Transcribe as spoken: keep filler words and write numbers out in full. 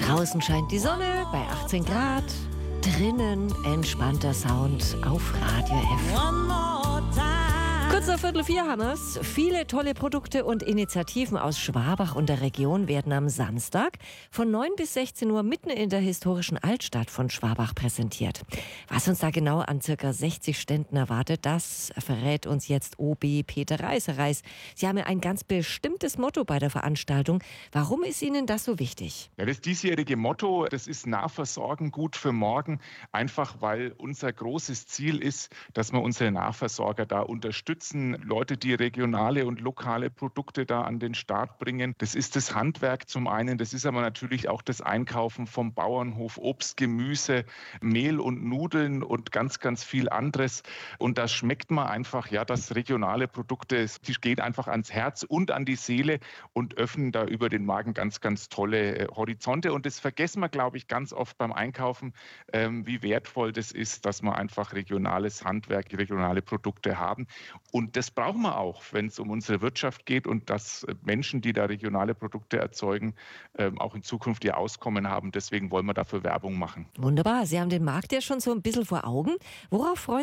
Draußen scheint die Sonne bei achtzehn Grad. Drinnen entspannter Sound auf Radio F. Kurz nach Viertel vier haben wir's. Viele tolle Produkte und Initiativen aus Schwabach und der Region werden am Samstag von neun bis sechzehn Uhr mitten in der historischen Altstadt von Schwabach präsentiert. Was uns da genau an circa sechzig Ständen erwartet, das verrät uns jetzt O B Peter Reißereis. Sie haben ja ein ganz bestimmtes Motto bei der Veranstaltung. Warum ist Ihnen das so wichtig? Ja, das diesjährige Motto, das ist Nahversorgen gut für morgen. Einfach weil unser großes Ziel ist, dass wir unsere Nahversorger da unterstützen. Leute, die regionale und lokale Produkte da an den Start bringen. Das ist das Handwerk zum einen, das ist aber natürlich auch das Einkaufen vom Bauernhof, Obst, Gemüse, Mehl und Nudeln und ganz, ganz viel anderes. Und da schmeckt man einfach, ja, dass regionale Produkte, die gehen einfach ans Herz und an die Seele und öffnen da über den Magen ganz, ganz tolle äh, Horizonte. Und das vergessen wir, glaube ich, ganz oft beim Einkaufen, ähm, wie wertvoll das ist, dass wir einfach regionales Handwerk, regionale Produkte haben. Und das brauchen wir auch, wenn es um unsere Wirtschaft geht und dass Menschen, die da regionale Produkte erzeugen, auch in Zukunft ihr Auskommen haben. Deswegen wollen wir dafür Werbung machen. Wunderbar. Sie haben den Markt ja schon so ein bisschen vor Augen. Worauf freuen